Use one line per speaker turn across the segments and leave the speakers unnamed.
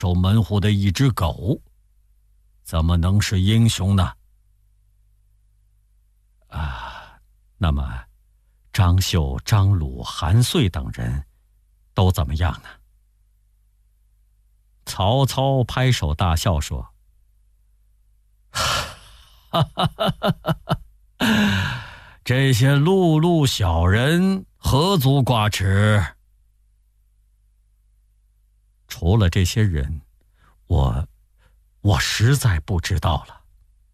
守门户的一只狗，怎么能是英雄呢？那么张绣、张鲁、韩遂等人都怎么样呢？曹操拍手大笑说：哈哈哈哈，这些碌碌小人何足挂齿？除了这些人，我实在不知道了。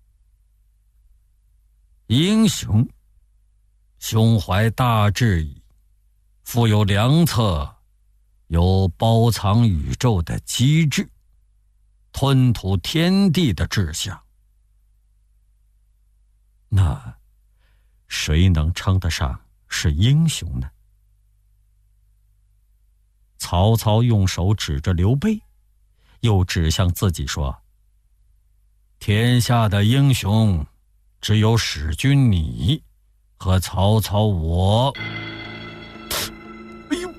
英雄，胸怀大志矣，富有良策，有包藏宇宙的机智，吞吐天地的志向。那谁能称得上是英雄呢？曹操用手指着刘备，又指向自己说：天下的英雄只有使君你和曹操我。哎呦！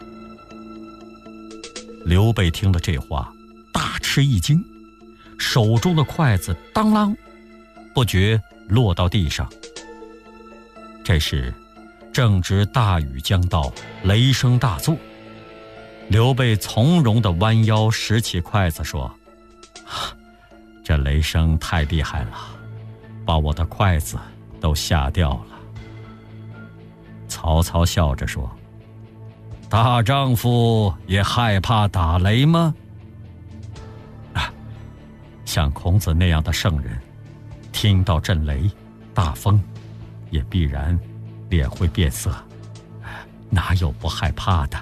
刘备听了这话，大吃一惊，手中的筷子当啷不觉落到地上。这时正值大雨将到，雷声大作。刘备从容地弯腰拾起筷子说：这雷声太厉害了，把我的筷子都吓掉了。曹操笑着说：大丈夫也害怕打雷吗？像孔子那样的圣人，听到震雷大风也必然脸会变色，哪有不害怕的？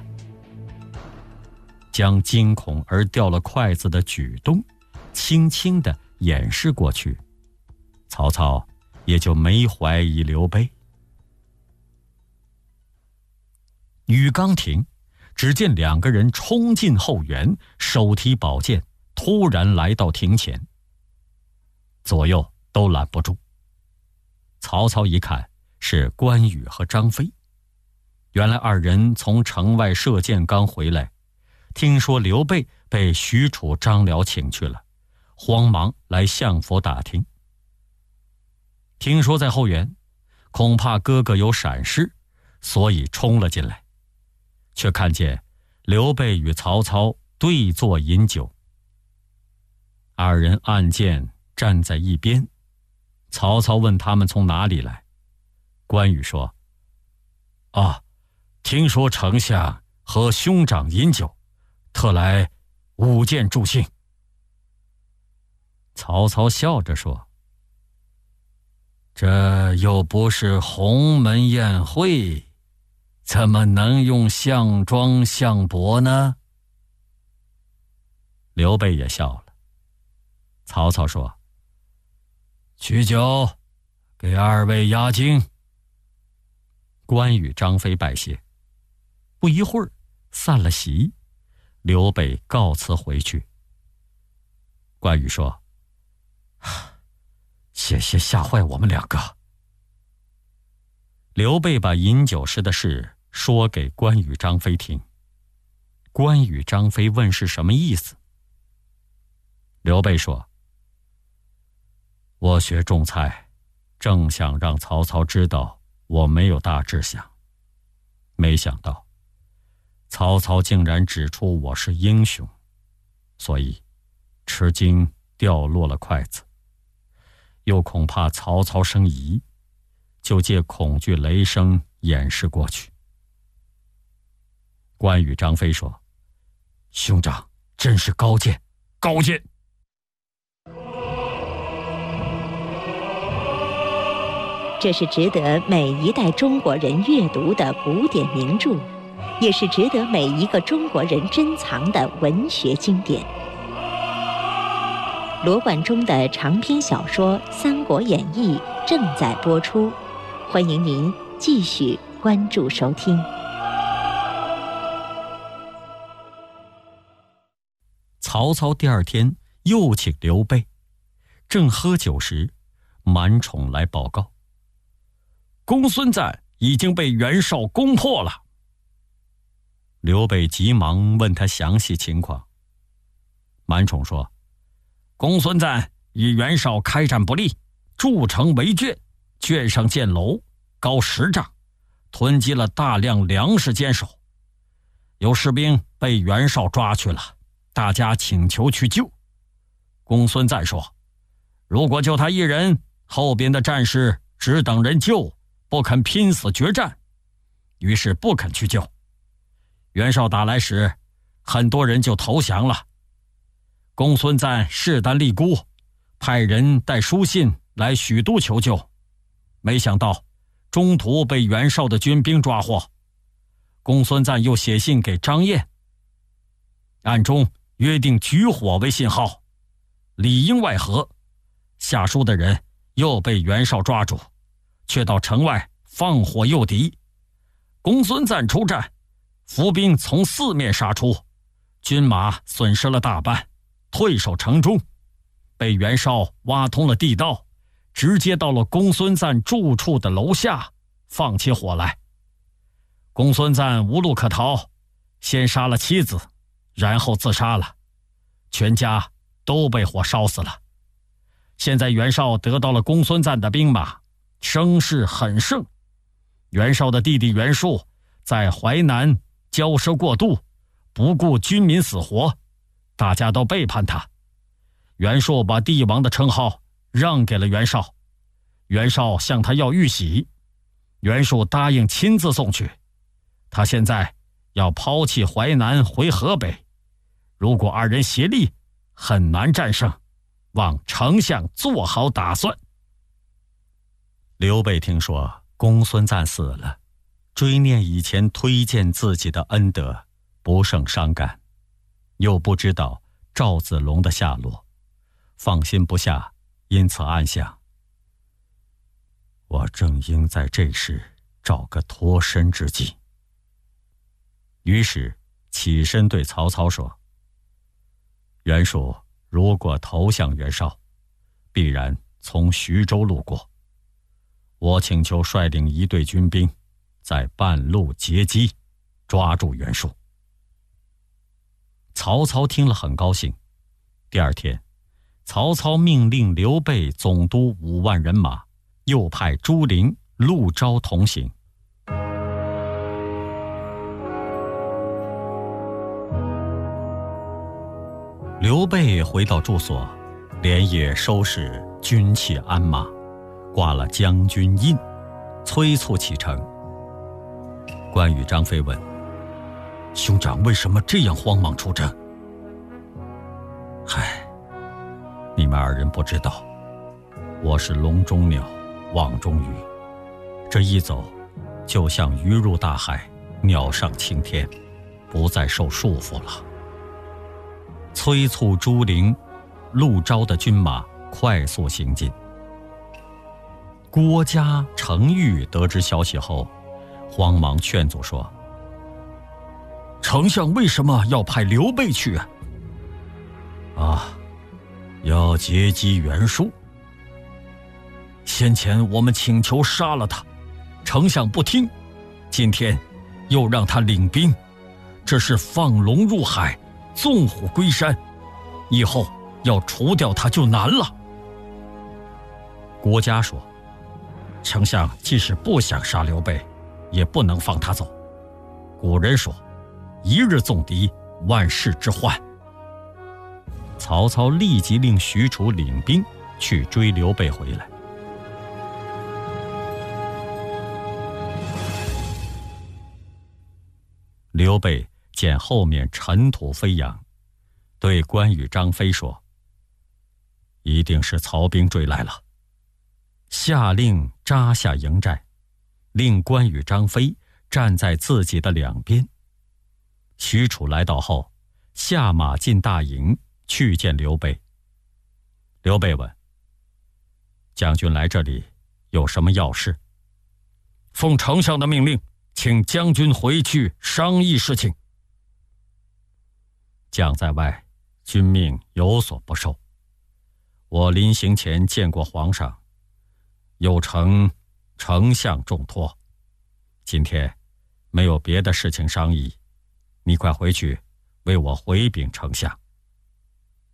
将惊恐而掉了筷子的举动轻轻地掩饰过去，曹操也就没怀疑刘备。雨刚停，只见两个人冲进后园，手提宝剑，突然来到庭前，左右都拦不住。曹操一看是关羽和张飞，原来二人从城外射箭刚回来，听说刘备被许褚、张辽请去了，慌忙来相府打听。听说在后园，恐怕哥哥有闪失，所以冲了进来，却看见刘备与曹操对坐饮酒。二人按剑站在一边。曹操问他们从哪里来，关羽说：听说丞相和兄长饮酒，特来舞剑助兴。曹操笑着说：这又不是鸿门宴会，怎么能用项庄相博呢？刘备也笑了。曹操说：取酒，给二位压惊。关羽、张飞拜谢。不一会儿散了席，刘备告辞回去。关羽说：谢谢吓坏我们两个。刘备把饮酒时的事说给关羽、张飞听。关羽、张飞问是什么意思。刘备说：我学种菜，正想让曹操知道我没有大志向，没想到曹操竟然指出我是英雄，所以吃惊掉落了筷子，又恐怕曹操生疑，就借恐惧雷声掩饰过去。关羽、张飞说：兄长真是高见，高见。
这是值得每一代中国人阅读的古典名著，也是值得每一个中国人珍藏的文学经典。罗贯中的长篇小说《三国演义》正在播出，欢迎您继续关注收听。
曹操第二天又请刘备，正喝酒时，满宠来报告：公孙瓒已经被袁绍攻破了。刘备急忙问他详细情况。 满宠说：“公孙瓒与袁绍开战不利，筑城围圈，圈上建楼，高10丈，囤积了大量粮食坚守。有士兵被袁绍抓去了，大家请求去救。公孙瓒说，如果就他一人，后边的战士只等人救，不肯拼死决战，于是不肯去救。袁绍打来时，很多人就投降了。公孙瓒势单力孤，派人带书信来许都求救，没想到中途被袁绍的军兵抓获。公孙瓒又写信给张燕，暗中约定举火为信号，里应外合，下书的人又被袁绍抓住，却到城外放火诱敌。公孙瓒出战，伏兵从4面杀出，军马损失了大半，退守城中，被袁绍挖通了地道，直接到了公孙瓒住处的楼下，放起火来。公孙瓒无路可逃，先杀了妻子，然后自杀了，全家都被火烧死了。现在袁绍得到了公孙瓒的兵马，声势很盛。袁绍的弟弟袁术在淮南骄奢过度，不顾军民死活，大家都背叛他。袁术把帝王的称号让给了袁绍，袁绍向他要玉玺，袁术答应亲自送去。他现在要抛弃淮南回河北，如果2人协力，很难战胜，望丞相做好打算。
刘备听说公孙瓒死了，追念以前推荐自己的恩德，不胜伤感，又不知道赵子龙的下落，放心不下，因此暗想：我正应在这时找个脱身之计。于是起身对曹操说：袁术如果投向袁绍，必然从徐州路过，我请求率领1队军兵，在半路截击，抓住袁术。曹操听了很高兴。第2天，曹操命令刘备总督5万人马，又派朱灵、陆昭同行。刘备回到住所，连夜收拾军器鞍马，挂了将军印，催促启程。关羽、张飞问：兄长为什么这样慌忙出征？嗨，你们2人不知道，我是笼中鸟，网中鱼，这一走就像鱼入大海，鸟上青天，不再受束缚了。催促朱灵、陆昭的军马快速行进。郭嘉、程昱得知消息后，慌忙劝阻说：丞相为什么要派刘备去啊？要截击袁术。先前我们请求杀了他，丞相不听，今天又让他领兵，这是放龙入海，纵虎归山，以后要除掉他就难了。郭嘉说：丞相即使不想杀刘备，也不能放他走。古人说：一日纵敌，万世之患。曹操立即令许褚领兵去追刘备回来。刘备见后面尘土飞扬，对关羽、张飞说：一定是曹兵追来了，下令扎下营寨，令关羽、张飞站在自己的2边。许褚来到后，下马进大营，去见刘备。刘备问：将军来这里有什么要事？奉丞相的命令，请将军回去商议事情。将在外，君命有所不受。我临行前见过皇上，有承丞相重托，今天没有别的事情商议，你快回去为我回禀丞相。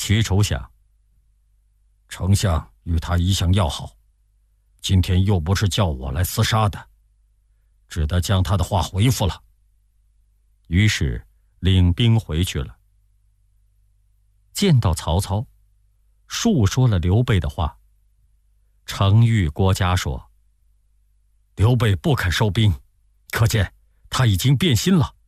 许褚想，丞相与他一向要好，今天又不是叫我来厮杀的，只得将他的话回复了。于是领兵回去了。见到曹操，述说了刘备的话。程昱、郭嘉说，刘备不肯收兵，可见他已经变心了。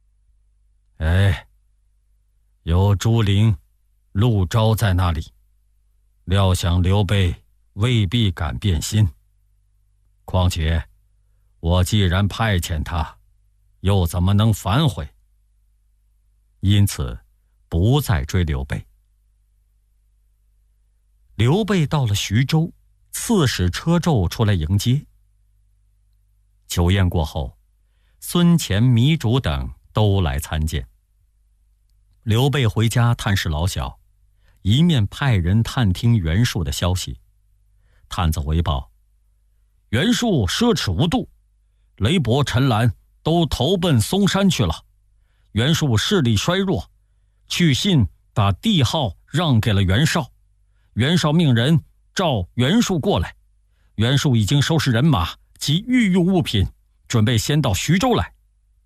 有朱灵、陆昭在那里，料想刘备未必敢变心。况且我既然派遣他，又怎么能反悔？因此不再追刘备。刘备到了徐州，刺史车胄出来迎接。酒宴过后，孙乾、糜竺等都来参见。刘备回家探视老小，一面派人探听袁术的消息。探子回报，袁术奢侈无度，雷伯、陈兰都投奔嵩山去了。袁术势力衰弱，去信把帝号让给了袁绍。袁绍命人召袁术过来，袁术已经收拾人马及御用物品，准备先到徐州来。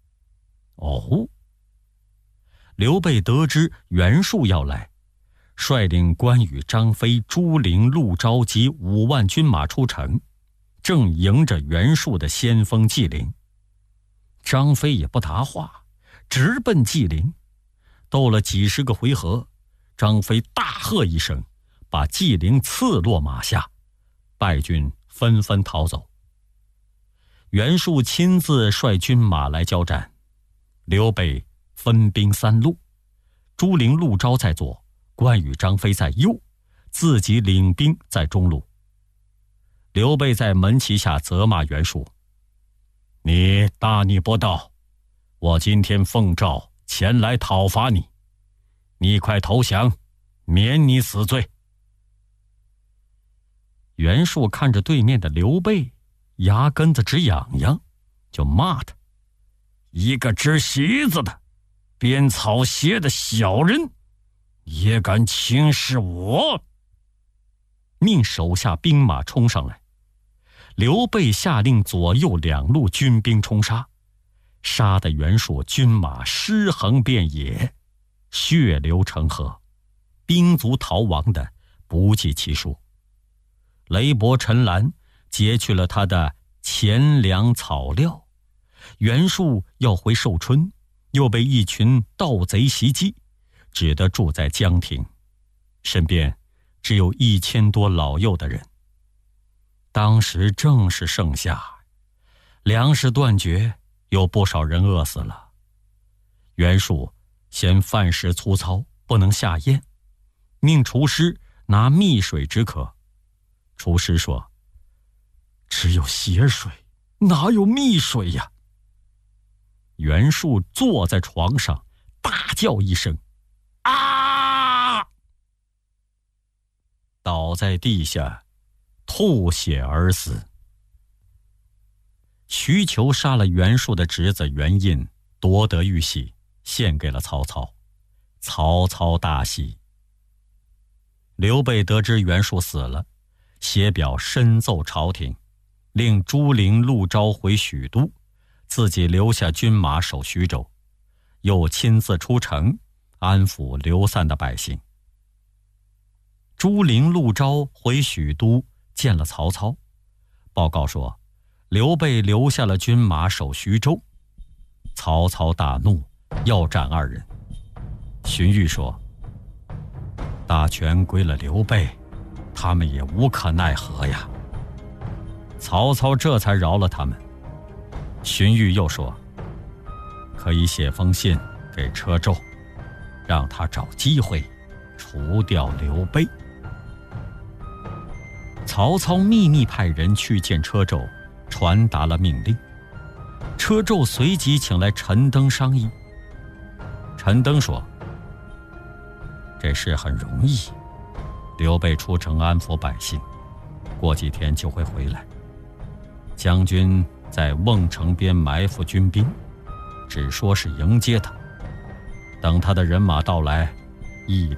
刘备得知袁术要来，率领关羽、张飞、朱灵、陆昭及5万军马出城，正迎着袁术的先锋纪灵。张飞也不答话，直奔纪灵。斗了几十个回合，张飞大喝一声，把纪灵刺落马下，败军纷纷逃走。袁术亲自率军马来交战，刘备分兵3路，朱灵、陆昭在左，关羽、张飞在右，自己领兵在中路。刘备在门旗下责骂袁术：“你大逆不道！我今天奉诏前来讨伐你，你快投降，免你死罪。”袁术看着对面的刘备，牙根子直痒痒，就骂他：“一个织席子的，编草鞋的小人，也敢轻视我！”命手下兵马冲上来。刘备下令左右2路军兵冲杀，杀得袁术军马尸横遍野，血流成河，兵卒逃亡的不计其数。雷伯、陈兰劫去了他的钱粮草料，袁术要回寿春，又被一群盗贼袭击，只得住在江亭，身边只有1000多老幼的人。当时正是盛夏，粮食断绝，有不少人饿死了。袁术嫌饭食粗糙，不能下咽，命厨师拿蜜水止渴。厨师说：“只有血水，哪有蜜水呀？”袁术坐在床上，大叫一声：“啊！”倒在地下，吐血而死。徐裘杀了袁术的侄子袁印，夺得玉玺，献给了曹操。曹操大喜。刘备得知袁术死了，写表深奏朝廷，令朱灵、陆昭回许都，自己留下军马守徐州，又亲自出城安抚流散的百姓。朱灵、陆昭回许都见了曹操，报告说刘备留下了军马守徐州。曹操大怒，要斩2人。荀彧说：“大权归了刘备，他们也无可奈何呀。”曹操这才饶了他们。荀彧又说：“可以写封信给车胄，让他找机会除掉刘备。”曹操秘密派人去见车胄，传达了命令。车胄随即请来陈登商议。陈登说：“这事很容易，刘备出城安抚百姓，过几天就会回来。将军在瓮城边埋伏军兵，只说是迎接他，等他的人马到来，一